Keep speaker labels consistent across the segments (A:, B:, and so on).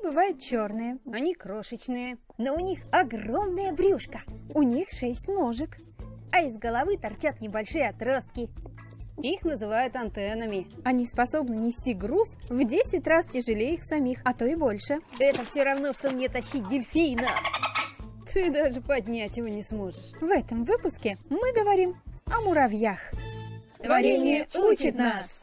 A: бывают черные.
B: Они крошечные.
A: Но у них огромное брюшко. У них 6 ножек.
B: А из головы торчат небольшие отростки. Их называют антеннами.
A: Они способны нести груз в 10 раз тяжелее их самих, а то и больше.
B: Это все равно, что мне тащить дельфина. Ты даже поднять его не сможешь.
A: В этом выпуске мы говорим о муравьях.
B: Творение учит нас.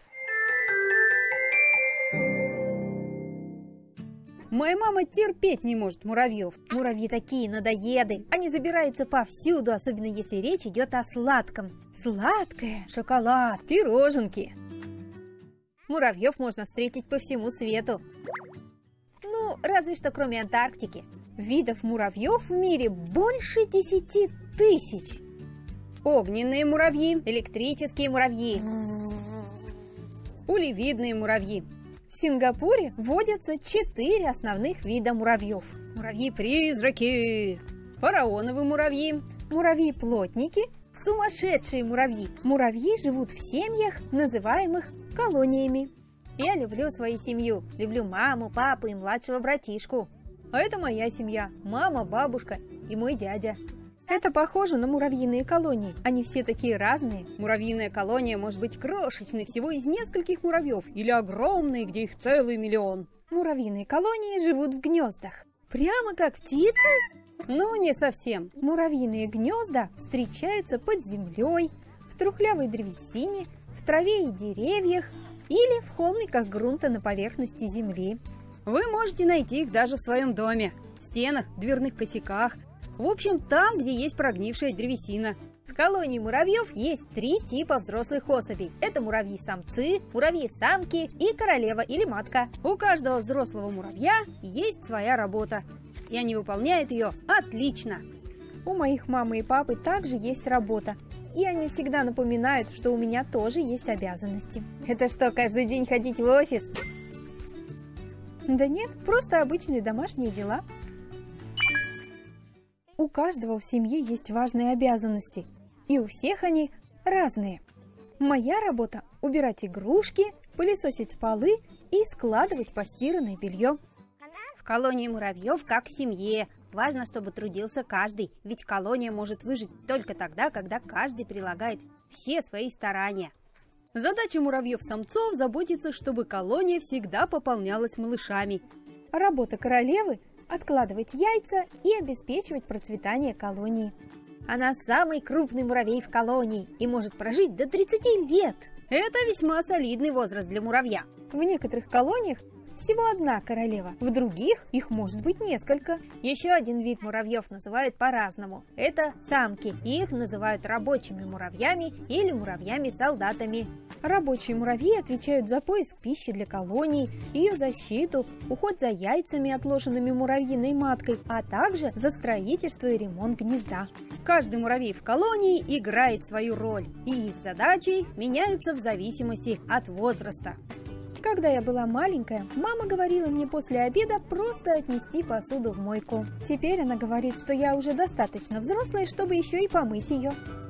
B: Моя мама терпеть не может муравьев.
A: Муравьи такие надоеды. Они забираются повсюду, особенно если речь идет о сладком. Сладкое,
B: шоколад, пироженки. Муравьев можно встретить по всему свету.
A: Ну, разве что кроме Антарктики. Видов муравьев в мире больше 10 тысяч.
B: Огненные муравьи, электрические муравьи, пулевидные муравьи.
A: В Сингапуре водятся 4 основных вида муравьев.
B: Муравьи-призраки, фараоновые муравьи,
A: муравьи-плотники, сумасшедшие муравьи. Муравьи живут в семьях, называемых колониями.
B: Я люблю свою семью, люблю маму, папу и младшего братишку. А это моя семья, мама, бабушка и мой дядя.
A: Это похоже на муравьиные колонии. Они все такие разные.
B: Муравьиная колония может быть крошечной, всего из нескольких муравьев, или огромной, где их целый миллион.
A: Муравьиные колонии живут в гнездах. Прямо как птицы?
B: Ну, не совсем.
A: Муравьиные гнезда встречаются под землей, в трухлявой древесине, в траве и деревьях или в холмиках грунта на поверхности земли.
B: Вы можете найти их даже в своем доме, стенах, дверных косяках. В общем, там, где есть прогнившая древесина.
A: В колонии муравьев есть 3 типа взрослых особей. Это муравьи-самцы, муравьи-самки и королева или матка.
B: У каждого взрослого муравья есть своя работа, и они выполняют ее отлично.
A: У моих мамы и папы также есть работа, и они всегда напоминают, что у меня тоже есть обязанности.
B: Это что, каждый день ходить в офис?
A: Да нет, просто обычные домашние дела. У каждого в семье есть важные обязанности, и у всех они разные. Моя работа – убирать игрушки, пылесосить полы и складывать постиранное белье.
B: В колонии муравьев как в семье. Важно, чтобы трудился каждый, ведь колония может выжить только тогда, когда каждый прилагает все свои старания. Задача муравьев-самцов – заботиться, чтобы колония всегда пополнялась малышами.
A: Работа королевы – откладывать яйца и обеспечивать процветание колонии.
B: Она самый крупный муравей в колонии и может прожить до 30 лет. Это весьма солидный возраст для муравья.
A: В некоторых колониях всего 1 королева, в других их может быть несколько.
B: Еще один вид муравьев называют по-разному. Это самки, их называют рабочими муравьями или муравьями-солдатами.
A: Рабочие муравьи отвечают за поиск пищи для колонии, ее защиту, уход за яйцами, отложенными муравьиной маткой, а также за строительство и ремонт гнезда.
B: Каждый муравей в колонии играет свою роль, и их задачи меняются в зависимости от возраста.
A: Когда я была маленькая, мама говорила мне после обеда просто отнести посуду в мойку. Теперь она говорит, что я уже достаточно взрослая, чтобы еще и помыть ее.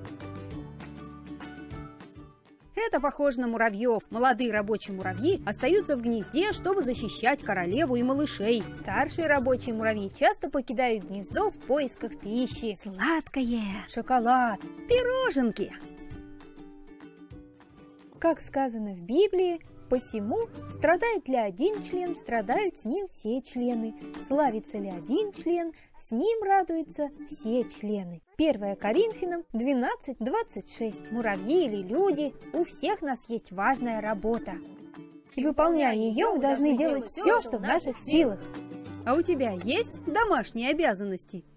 B: Это похоже на муравьев. Молодые рабочие муравьи остаются в гнезде, чтобы защищать королеву и малышей.
A: Старшие рабочие муравьи часто покидают гнездо в поисках пищи.
B: Сладкое, шоколад, пироженки.
A: Как сказано в Библии, посему страдает ли один член, страдают с ним все члены. Славится ли один член, с ним радуются все члены. 1 Коринфянам 12:26.
B: Муравьи или люди, у всех нас есть важная работа.
A: И выполняя ее, вы должны делать все, что в наших силах.
B: А у тебя есть домашние обязанности?